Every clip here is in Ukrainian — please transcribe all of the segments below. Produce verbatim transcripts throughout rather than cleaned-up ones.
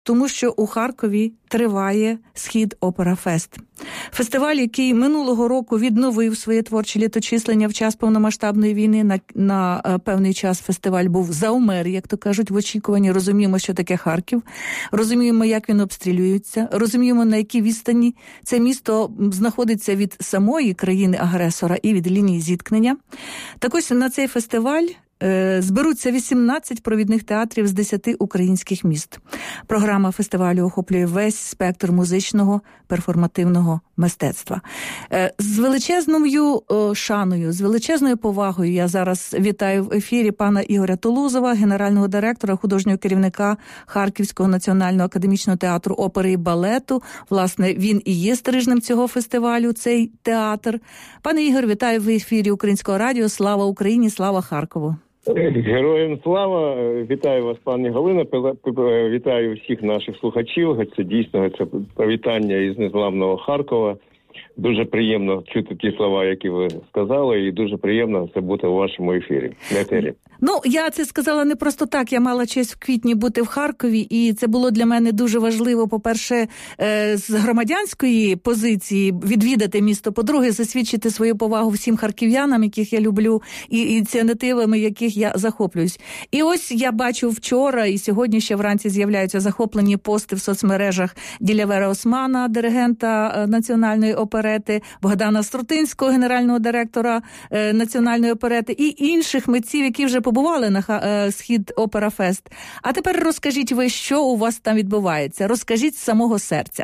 тому що у Харкові триває «Схід Опера Фест». Фестиваль, який минулого року відновив своє творче літочислення в час повномасштабної війни. На, на певний час фестиваль був заумер, як то кажуть, в очікуванні. Розуміємо, що таке Харків, розуміємо, як він обстрілюється, розуміємо, на якій відстані це місто знаходиться від самої країни-агресора і від лінії зіткнення. Так ось на цей фестиваль зберуться вісімнадцять провідних театрів з десяти українських міст. Програма фестивалю охоплює весь спектр музичного, перформативного мистецтва. З величезною шаною, з величезною повагою я зараз вітаю в ефірі пана Ігоря Толузова, генерального директора, художнього керівника Харківського національного академічного театру опери і балету. Власне, він і є стрижнем цього фестивалю, цей театр. Пане Ігор, вітаю в ефірі Українського радіо. Слава Україні, слава Харкову. Героям слава! Вітаю вас, пані Галина, вітаю всіх наших слухачів. Це дійсно це привітання із незламного Харкова. Дуже приємно чути ті слова, які ви сказали, і дуже приємно це бути у вашому ефірі. етері. Ну, я це сказала не просто так. Я мала честь в квітні бути в Харкові, і це було для мене дуже важливо, по-перше, з громадянської позиції відвідати місто, по-друге, засвідчити свою повагу всім харків'янам, яких я люблю, і ініціативами, яких я захоплююсь. І ось я бачу вчора, і сьогодні ще вранці з'являються захоплені пости в соцмережах Ділявера Османа, диригента Національної оперети, Богдана Струтинського, генерального директора е, Національної оперети, і інших митців, які вже побували на е, «Схід Опера Фест». А тепер розкажіть ви, що у вас там відбувається? Розкажіть з самого серця.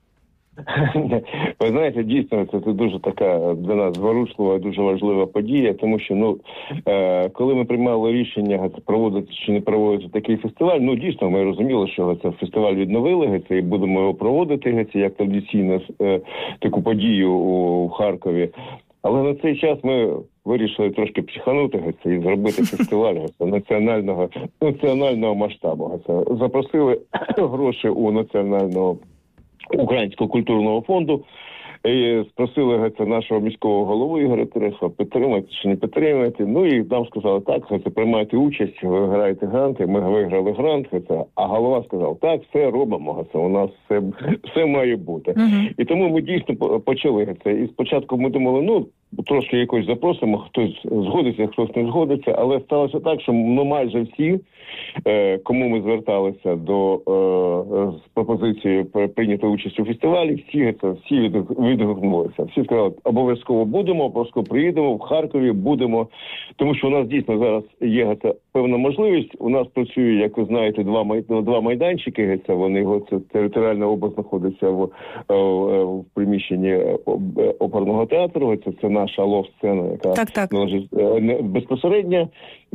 Ви знаєте, дійсно, це, це дуже така для нас зворушлива, дуже важлива подія, тому що, ну, е, коли ми приймали рішення проводити чи не проводити такий фестиваль, ну, дійсно, ми розуміли, що це фестиваль відновили, це, і будемо його проводити, це, як традиційно е, таку подію у, у Харкові. Але на цей час ми вирішили трошки психанути і зробити фестиваль національного, національного масштабу. Це запросили гроші у національного Українського культурного фонду і спросили це нашого міського голови Ігоря Терехова підтримати чи не підтримати. Ну і нам сказали, так, це приймайте участь, ви граєте гранти, ми виграли грант, це, а голова сказав, так, все робимо, це у нас все, все має бути. Uh-huh. І тому ми дійсно почали це. І спочатку ми думали, ну, трошки якось запросимо, хтось згодиться, хтось не згодиться, але сталося так, що ну, майже всі, е, кому ми зверталися до е, з пропозицією прийняти участь у фестивалі, всі це всі відгукнулися. Всі сказали, обов'язково будемо, обов'язково приїдемо в Харкові, будемо, тому що у нас дійсно зараз є це певна можливість. У нас працює, як ви знаєте, два май, два майданчики. Це вони це територіальна область знаходиться в, в, в приміщенні оперного театру. Це це наша лов-сцена, яка так, так. належить безпосередньо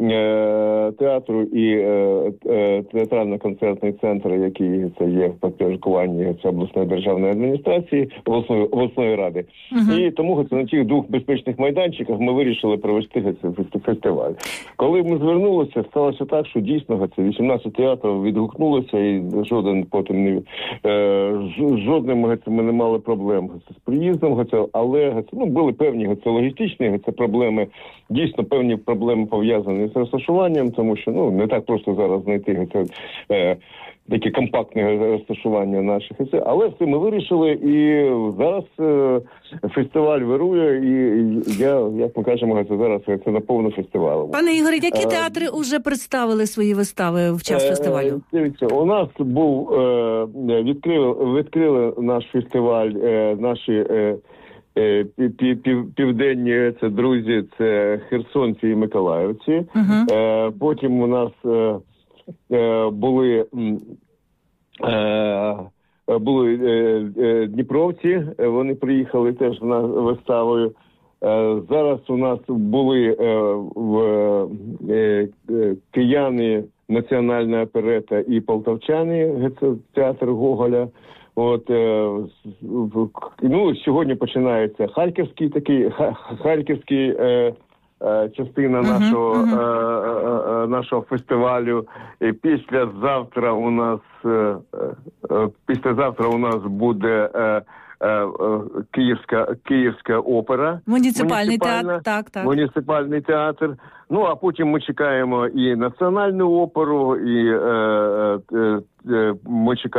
е, театру і е, е, театрально-концертний центр, який це є в підпорядкуванні обласної державної адміністрації, обласної, обласної ради. Uh-huh. І тому це на тих двох безпечних майданчиках ми вирішили провести цей фестиваль. Коли ми звернулися, сталося так, що дійсно це вісімнадцять театрів відгукнулося, і жоден потім не е, жодним ми не мали проблем з приїздом, але ну, були певні це логістичні, це проблеми, дійсно певні проблеми пов'язані з розташуванням, тому що ну не так просто зараз знайти це е, таке компактне розташування наших, але все ми вирішили, і зараз е, фестиваль вирує, і я, як ми кажемо, це зараз це наповно фестивалем. Пане Ігорі, які театри вже представили свої вистави в час фестивалю? Дивіться, у нас був е, відкрили, відкрили наш фестиваль, е, наші е, південні це друзі, це херсонці і миколаївці. Uh-huh. Е, потім у нас е, е, були е, були е, е, дніпровці, вони приїхали теж на виставою. Е, зараз у нас були е, в е, е, кияни, національна оперета і полтавчани, це театр Гоголя. От, е, ну, сьогодні починається харківський такий, харківський е, е, частина uh-huh, нашого, uh-huh. Е, е, нашого фестивалю. І післязавтра у нас, е, е, післязавтра у нас буде е, Київська, Київська опера. Муніципальний театр, так, так. Муніципальний театр. Ну, а потім ми чекаємо і Національну оперу, і е, е, е, ми чекаємо